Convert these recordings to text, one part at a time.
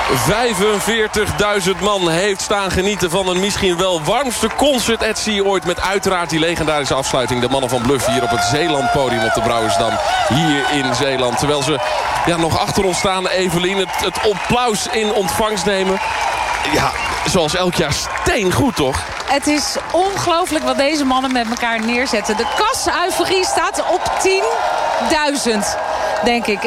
45.000 man heeft staan genieten van een misschien wel warmste concert at sea ooit. Met uiteraard die legendarische afsluiting. De mannen van Bluff hier op het Zeelandpodium op de Brouwersdam. Hier in Zeeland. Terwijl ze nog achter ons staan, Evelien, het applaus in ontvangst nemen. Ja, zoals elk jaar steengoed, toch? Het is ongelooflijk wat deze mannen met elkaar neerzetten. De kassa-euforie staat op 10.000, denk ik.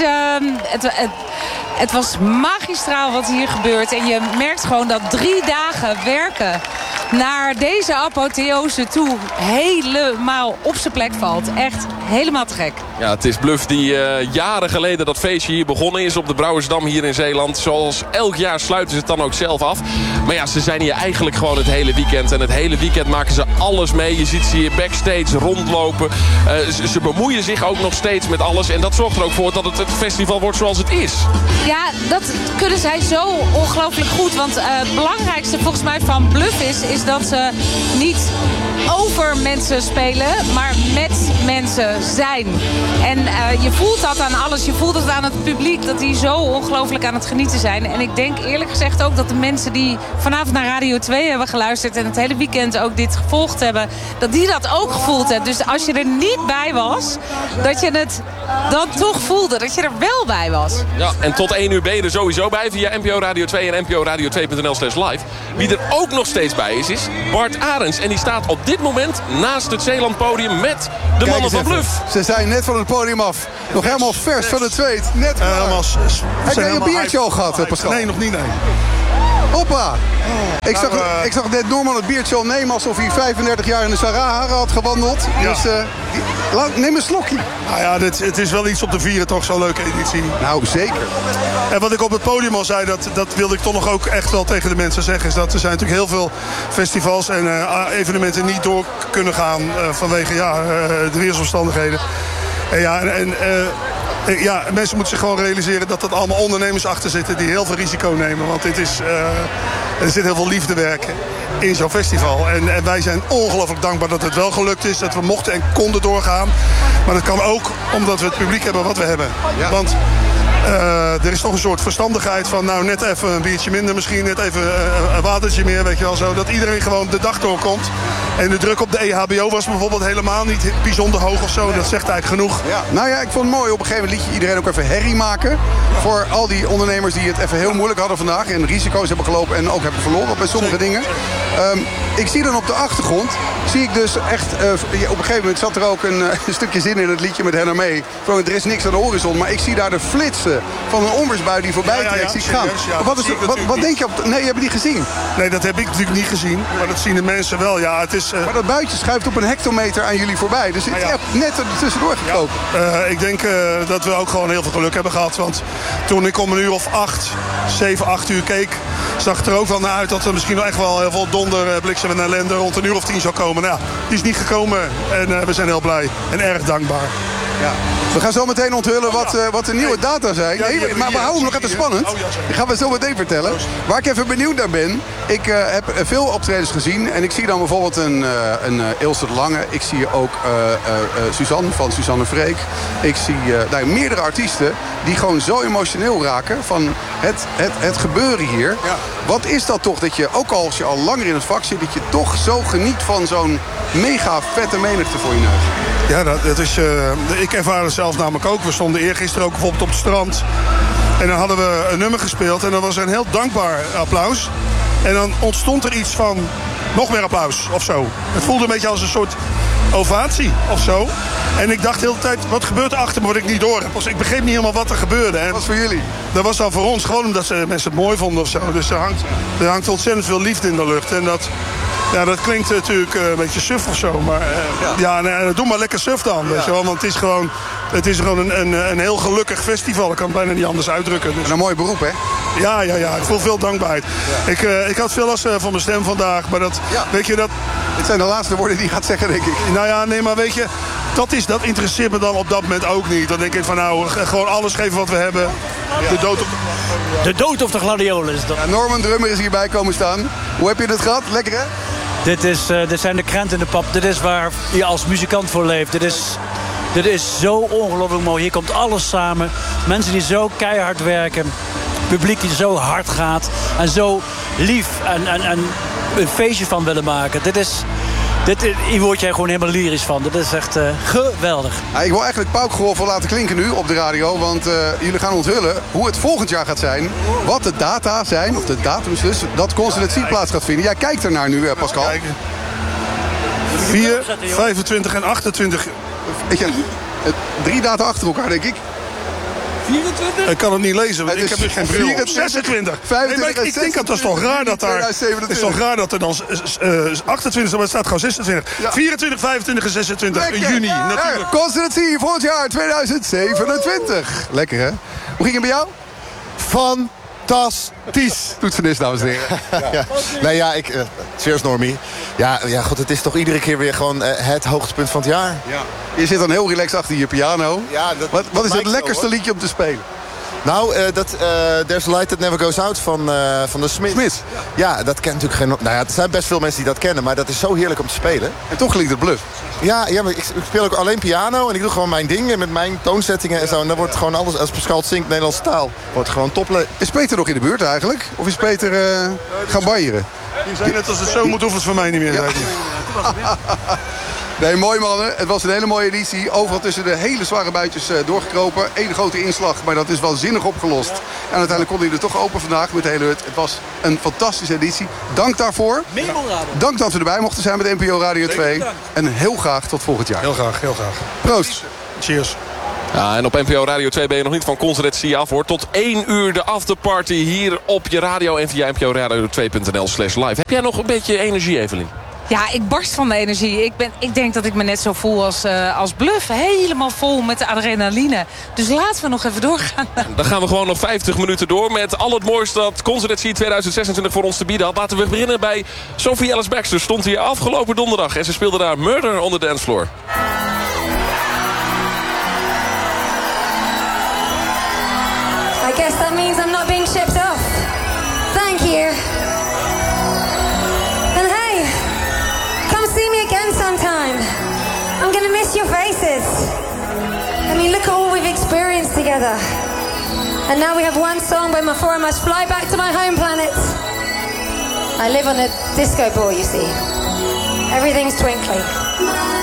Het was magistraal wat hier gebeurt. En je merkt gewoon dat 3 dagen werken naar deze apotheose toe helemaal op zijn plek valt. Echt helemaal te gek. Ja, het is Bluff die jaren geleden dat feestje hier begonnen is op de Brouwersdam hier in Zeeland. Zoals elk jaar sluiten ze het dan ook zelf af. Maar ja, ze zijn hier eigenlijk gewoon het hele weekend. En het hele weekend maken ze alles mee. Je ziet ze hier backstage rondlopen. Ze bemoeien zich ook nog steeds met alles. En dat zorgt er ook voor dat het festival wordt zoals het is. Ja, dat kunnen zij zo ongelooflijk goed. Want het belangrijkste volgens mij van Bluff is dat ze niet over mensen spelen, maar met mensen zijn. En je voelt dat aan alles. Je voelt het aan het publiek, dat die zo ongelooflijk aan het genieten zijn. En ik denk eerlijk gezegd ook dat de mensen die vanavond naar Radio 2 hebben geluisterd en het hele weekend ook dit gevolgd hebben, dat die dat ook gevoeld hebben. Dus als je er niet bij was, dat je het dan toch voelde, dat je er wel bij was. Ja, en tot 1 uur ben je er sowieso bij via NPO Radio 2 en nporadio2.nl/live. Wie er ook nog steeds bij is Bart Arends. En die staat op dit moment naast het Zeelandpodium met de mannen van Bluff. Ze zijn net van het podium af. Nog helemaal vers van het zweet. Net klaar. Heb jij een biertje al gehad, Pascal? Nee, nog niet, nee. Hoppa! Ik zag net Norman het biertje al nemen alsof hij 35 jaar in de Sahara had gewandeld. Ja. Dus neem een slokje. Nou ja, het is wel iets om te vieren, toch? Zo'n leuke editie. Nou, zeker. En wat ik op het podium al zei, dat wilde ik toch nog ook echt wel tegen de mensen zeggen, is dat er zijn natuurlijk heel veel festivals en evenementen niet door kunnen gaan vanwege de weersomstandigheden. Ja, mensen moeten zich gewoon realiseren dat er allemaal ondernemers achter zitten die heel veel risico nemen. Want er zit heel veel liefdewerk in zo'n festival. En wij zijn ongelooflijk dankbaar dat het wel gelukt is. Dat we mochten en konden doorgaan. Maar dat kan ook omdat we het publiek hebben wat we hebben. Ja. Want er is toch een soort verstandigheid van nou net even een biertje minder misschien. Net even een watertje meer, weet je wel zo. Dat iedereen gewoon de dag doorkomt. En de druk op de EHBO was bijvoorbeeld helemaal niet bijzonder hoog of zo. Dat zegt eigenlijk genoeg. Ja. Nou ja, ik vond het mooi. Op een gegeven moment liet je iedereen ook even herrie maken. Voor al die ondernemers die het even heel moeilijk hadden vandaag. En risico's hebben gelopen en ook hebben verloren bij sommige dingen. Ik zie dan op de achtergrond, zie ik dus echt... op een gegeven moment zat er ook een stukje zin in het liedje met Henna mee. Er is niks aan de horizon, maar ik zie daar de flitsen van een onweersbui die voorbij trekt. Zie ik gaan. Wat denk je op... Nee, je hebt het niet gezien. Nee, dat heb ik natuurlijk niet gezien. Maar dat zien de mensen wel. Ja, het is, maar dat buitje schuift op een hectometer aan jullie voorbij. Dus het is echt net er tussendoor gekropen. Ja, ik denk dat we ook gewoon heel veel geluk hebben gehad. Want toen ik om 7, 8 uur keek, zag het er ook wel naar uit dat er misschien wel echt wel heel veel donder, bliksem en ellende rond 10:10 zou komen. Nou ja, die is niet gekomen en we zijn heel blij en erg dankbaar. Ja. We gaan zo meteen onthullen wat de nieuwe data zijn. Nee, maar we houden hem nog even spannend. Dat gaan we zo meteen vertellen. Waar ik even benieuwd naar ben. Ik heb veel optredens gezien. En ik zie dan bijvoorbeeld een Ilse de Lange. Ik zie ook Suzanne van Suzanne Freek. Ik zie meerdere artiesten die gewoon zo emotioneel raken van het gebeuren hier. Ja. Wat is dat toch dat je, ook als je al langer in het vak zit, dat je toch zo geniet van zo'n mega vette menigte voor je neus? Ja, dat is, ik ervaar het zelf namelijk ook. We stonden eergisteren ook bijvoorbeeld op het strand. En dan hadden we een nummer gespeeld. En dat was een heel dankbaar applaus. En dan ontstond er iets van nog meer applaus of zo. Het voelde een beetje als een soort ovatie of zo. En ik dacht de hele tijd, wat gebeurt er achter me wat ik niet door heb? Ik begreep niet helemaal wat er gebeurde. En dat was voor jullie? Dat was dan voor ons gewoon omdat mensen het mooi vonden of zo. Dus er hangt ontzettend veel liefde in de lucht. En dat klinkt natuurlijk een beetje suf of zo. Maar doe maar lekker suf dan. Weet je wel? Want het is gewoon een heel gelukkig festival. Ik kan het bijna niet anders uitdrukken. Dus. En een mooi beroep, hè? Ja. Ik voel veel dankbaarheid. Ja. Ik had veel last van mijn stem vandaag. Maar weet je dat... Dit zijn de laatste woorden die je gaat zeggen, denk ik. Nou ja, nee, maar weet je... Dat interesseert me dan op dat moment ook niet. Dan denk ik van gewoon alles geven wat we hebben. Ja. De dood of de gladiolen is dat. Ja, Norman Drummer is hierbij komen staan. Hoe heb je dit gehad? Lekker, hè? Dit zijn de krenten in de pap. Dit is waar je als muzikant voor leeft. Dit is zo ongelooflijk mooi. Hier komt alles samen. Mensen die zo keihard werken. publiek die zo hard gaat. En zo lief en een feestje van willen maken. Hier word jij gewoon helemaal lyrisch van. Dat is echt geweldig. Ja, ik wil eigenlijk Paukgeroffel laten klinken nu op de radio. Want jullie gaan onthullen hoe het volgend jaar gaat zijn. Wat de data zijn, of de datums dus, dat Consulate Sea plaats gaat vinden. Jij kijkt er naar nu, Pascal. 4, 25 en 28. 3 data achter elkaar, denk ik. 24? Ik kan het niet lezen, want ik heb dus geen bril. 26. 25, ik denk dat is toch raar dat daar... Het is toch raar dat er dan 28, maar het staat gewoon 26. Ja. 24, 25 en 26 juni, natuurlijk. Consulate Sea volgend jaar 2027. Lekker, hè? Hoe ging het bij jou? Fantastisch. Toetsenist, dames en heren. Ja. Nee, ja, cheers Normie. Ja, goed, het is toch iedere keer weer gewoon het hoogtepunt van het jaar. Ja. Je zit dan heel relaxed achter je piano. Ja, wat is het lekkerste liedje om te spelen? Nou, There's a Light That Never Goes Out van de Smiths. Ja, dat kent natuurlijk geen... Nou ja, er zijn best veel mensen die dat kennen, maar dat is zo heerlijk om te spelen. En toch klinkt het bluff. Ja, maar ik speel ook alleen piano en ik doe gewoon mijn dingen met mijn toonzettingen en zo. En dan wordt gewoon alles, als Pascal het zingt, Nederlandse taal, wordt gewoon top. Is Peter nog in de buurt eigenlijk? Of is Peter gaan banjeren? Je zei net als het zo moet, hoeft het voor mij niet meer. Ja. Nee, mooi mannen. Het was een hele mooie editie. Overal tussen de hele zware buitjes doorgekropen. Eén grote inslag, maar dat is wel zinnig opgelost. En uiteindelijk konden jullie er toch open vandaag met de hele hut. Het was een fantastische editie. Dank daarvoor. Dank dat we erbij mochten zijn met NPO Radio 2. En heel graag tot volgend jaar. Heel graag, heel graag. Proost. Cheers. Ja, en op NPO Radio 2 ben je nog niet van Consulate Sea af, hoor. Tot 1 uur de afterparty hier op je radio en via nporadio2.nl/live. Heb jij nog een beetje energie, Evelien? Ja, ik barst van de energie. Ik denk dat ik me net zo voel als Bluff. Helemaal vol met de adrenaline. Dus laten we nog even doorgaan. Dan gaan we gewoon nog 50 minuten door met al het mooiste dat Consulate Sea 2026 voor ons te bieden had. Laten we beginnen bij Sophie Ellis-Bextor. Stond hier afgelopen donderdag en ze speelde daar Murder on the Dance Floor. I guess that means I'm not being shipped off. Thank you. And hey, come see me again sometime. I'm gonna miss your faces. I mean, look at all we've experienced together. And now we have one song before I must fly back to my home planet. I live on a disco ball, you see. Everything's twinkling.